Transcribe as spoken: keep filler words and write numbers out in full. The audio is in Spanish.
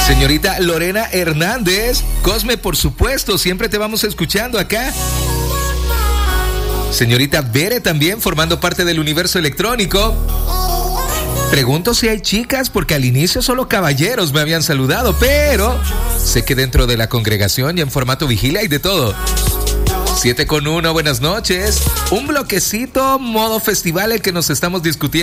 Señorita Lorena Hernández, Cosme, por supuesto, siempre te vamos escuchando acá. Señorita Bere también, formando parte del universo electrónico. Pregunto si hay chicas, porque al inicio solo caballeros me habían saludado, pero sé que dentro de la congregación y en formato vigilia hay de todo. siete con uno, buenas noches. Un bloquecito, modo festival, el que nos estamos discutiendo.